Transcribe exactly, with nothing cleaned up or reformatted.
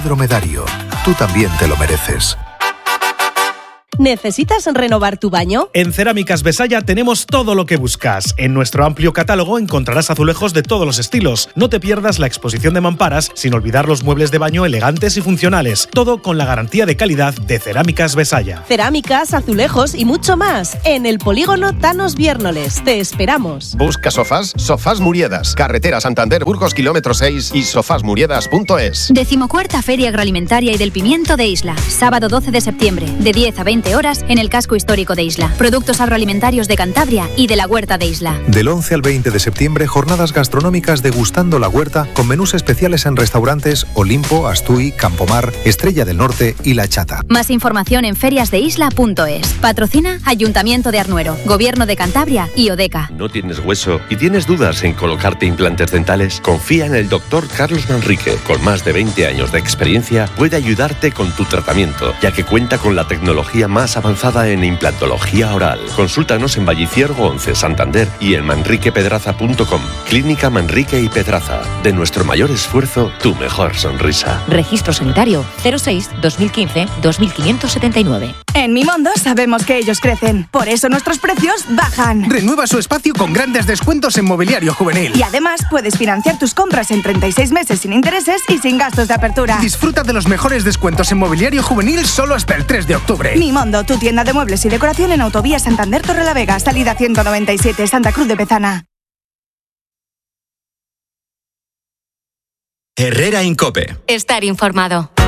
Dromedario, tú también te lo mereces. ¿Necesitas renovar tu baño? En Cerámicas Besaya tenemos todo lo que buscas. En nuestro amplio catálogo encontrarás azulejos de todos los estilos. No te pierdas la exposición de mamparas, sin olvidar los muebles de baño elegantes y funcionales. Todo con la garantía de calidad de Cerámicas Besaya. Cerámicas, azulejos y mucho más. En el polígono Thanos Viérnoles. Te esperamos. Busca sofás, Sofás Muriedas. Carretera Santander, Burgos, kilómetro seis y sofás muriedas punto es. Decimocuarta Feria Agroalimentaria y del Pimiento de Isla. Sábado doce de septiembre, de diez a veinte horas en el casco histórico de Isla. Productos agroalimentarios de Cantabria y de la huerta de Isla. Del once al veinte de septiembre, jornadas gastronómicas degustando la huerta con menús especiales en restaurantes Olimpo, Astui, Campomar, Estrella del Norte y La Chata. Más información en ferias de isla punto es. Patrocina Ayuntamiento de Arnuero, Gobierno de Cantabria y Odeca. ¿No tienes hueso y tienes dudas en colocarte implantes dentales? Confía en el doctor Carlos Manrique. Con más de veinte años de experiencia, puede ayudarte con tu tratamiento, ya que cuenta con la tecnología más avanzada en implantología oral. Consúltanos en Valliciergo once, Santander y en manrique pedraza punto com. Clínica Manrique y Pedraza. De nuestro mayor esfuerzo, tu mejor sonrisa. Registro sanitario cero seis dos mil quince dos mil quinientos setenta y nueve. En Mimondo sabemos que ellos crecen, por eso nuestros precios bajan. Renueva su espacio con grandes descuentos en mobiliario juvenil. Y además puedes financiar tus compras en treinta y seis meses sin intereses y sin gastos de apertura. Disfruta de los mejores descuentos en mobiliario juvenil solo hasta el tres de octubre. Mimondo, tu tienda de muebles y decoración en Autovía Santander Torrelavega, salida ciento noventa y siete, Santa Cruz de Bezana. Herrera Incope. Estar informado.